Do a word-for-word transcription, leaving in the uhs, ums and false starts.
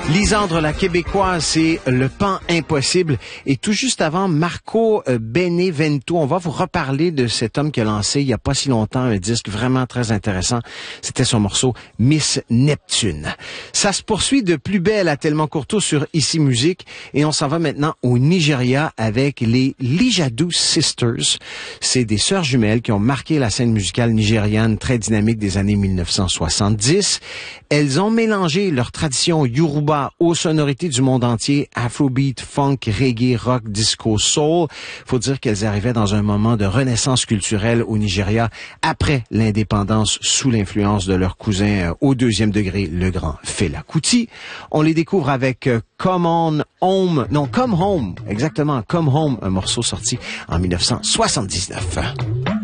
Lisandre, la québécoise, c'est Le Pan Impossible. Et tout juste avant, Marco Benevento, on va vous reparler de cet homme qui a lancé il y a pas si longtemps un disque vraiment très intéressant. C'était son morceau Miss Neptune. Ça se poursuit de plus belle à Tellement Courteau sur Ici Musique. Et on s'en va maintenant au Nigeria avec les Lijadu Sisters. C'est des sœurs jumelles qui ont marqué la scène musicale nigériane très dynamique des années mille neuf cent soixante-dix. Elles ont mélangé leur tradition Yoruba aux sonorités du monde entier, afrobeat, funk, reggae, rock, disco, soul. Faut dire qu'elles arrivaient dans un moment de renaissance culturelle au Nigeria après l'indépendance sous l'influence de leur cousin euh, au deuxième degré, le grand Fela Kuti. On les découvre avec euh, Come On Home, non, Come Home, exactement, Come Home, un morceau sorti en mille neuf cent soixante-dix-neuf.